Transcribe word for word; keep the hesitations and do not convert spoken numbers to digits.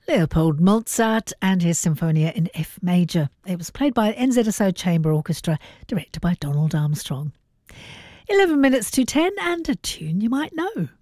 Leopold Mozart and his Sinfonia in F major. It was played by N Z S O Chamber Orchestra, directed by Donald Armstrong. eleven minutes to ten, and a tune you might know.